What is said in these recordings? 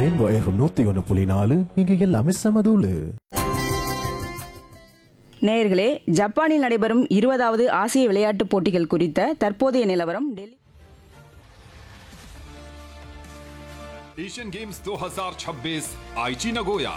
Rainbow FM 101.4 இங்க எல்லாமே சமதூளு. நேயர்களே, ஜப்பானில் நடைபெறும் 20வது ஆசிய விளையாட்டுப் போட்டிகள் குறித்த தற்போதைய நிலவரம். டெல்லி एशियन गेम्स 2026 आईची Nagoya.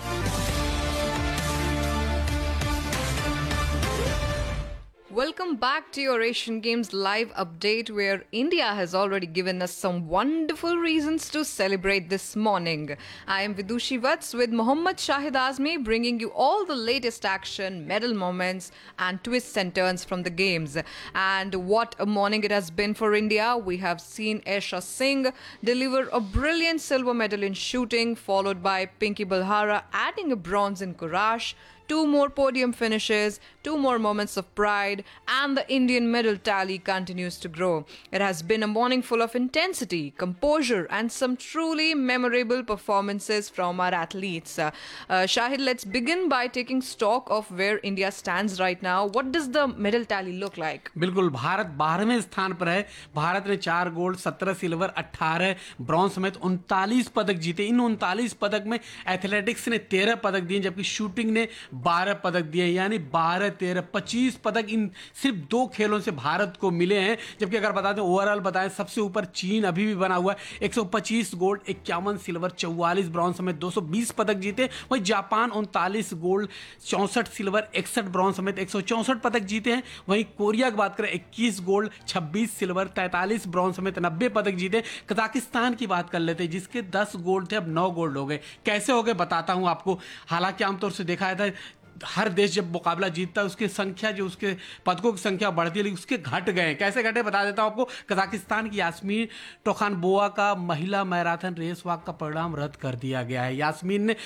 Welcome back to your Asian Games live update, where India has already given us some wonderful reasons to celebrate this morning. I am Vidushi Vats with Mohammad Shahid Azmi, bringing you all the latest action, medal moments and twists and turns from the games. And what a morning it has been for India. We have seen Esha Singh deliver a brilliant silver medal in shooting, followed by Pinky Balhara adding a bronze in Courage. 2 more podium finishes, 2 more moments of pride, and the Indian medal tally continues to grow. It has been a morning full of intensity, composure, and some truly memorable performances from our athletes. Shahid, let's begin by taking stock of where India stands right now. What does the medal tally look like? बिल्कुल, भारत 12वें स्थान पर है। भारत ने 4 gold, 17 silver, 18 bronze समेत 39 पदक जीते। इन 39 पदक में एथलेटिक्स ने 13 पदक दिए, जबकि शूटिंग ने 12 पदक दिए, यानी 12, 13, 25 पदक इन सिर्फ 2 खेलों से भारत को मिले हैं। जबकि अगर बता दें, ओवरऑल बताएं, सबसे ऊपर चीन अभी भी बना हुआ है। 125 गोल्ड, 51 सिल्वर, 44 ब्रॉन्ज समेत 220 पदक जीते। वहीं जापान 39 गोल्ड, 64 सिल्वर, 61 ब्रॉन्ज समेत 164 पदक जीते हैं। वहीं कोरिया की बात करें, 21 गोल्ड, 26 सिल्वर, 43 ब्रॉन्ज समेत 90 पदक जीते। कजाकिस्तान की बात कर लेते हैं, जिसके 10 गोल्ड थे, अब 9 गोल्ड हो गए। कैसे हो गए बताता हूं आपको। हालांकि आमतौर से देखा जाता है, हर देश जब मुकाबला जीतता है, उसकी संख्या, जो उसके पदकों की संख्या बढ़ती है, लेकिन उसके घट गए। कैसे घटे बता देता हूं आपको। कजाकिस्तान की यास्मीन टोखानबोवा का महिला मैराथन रेस वॉक का परिणाम रद्द कर दिया गया है। यास्मीन ने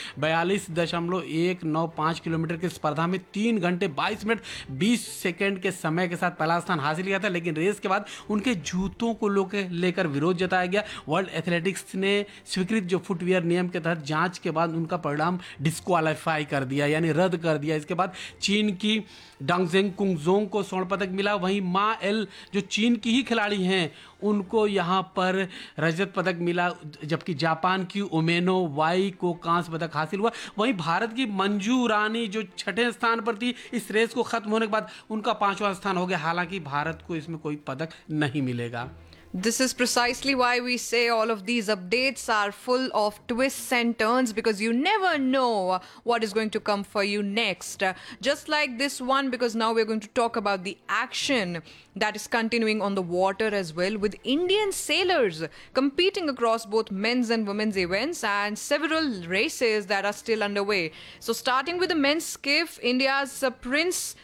42.195 किलोमीटर की स्पर्धा में 3 घंटे 22 मिनट 20 सेकेंड के समय के साथ पहला स्थान हासिल किया था, लेकिन रेस के बाद उनके जूतों को लेकर विरोध जताया गया। वर्ल्ड एथलेटिक्स ने स्वीकृत जो फुटवियर नियम के तहत जांच के बाद उनका परिणाम डिस्क्वालीफाई कर दिया, यानी रद्द कर दिया। इसके बाद चीन की डांगजेंग कुंगजोंग को स्वर्ण पदक मिला। वहीं मा एल, जो चीन की ही खिलाड़ी हैं, उनको यहां पर रजत पदक मिला, जबकि जापान की ओमेनो वाई को कांस्य पदक हासिल हुआ। वहीं भारत की मंजू रानी, जो 6ठे स्थान पर थी, इस रेस को खत्म होने के बाद उनका 5वां स्थान हो गया। हालांकि भारत को इसमें कोई पदक नहीं मिलेगा। This is precisely why we say all of these updates are full of twists and turns, because you never know what is going to come for you next. Just like this one, because now we're going to talk about the action that is continuing on the water as well, with Indian sailors competing across both men's and women's events, and several races that are still underway. So starting with the men's skiff, India's Prince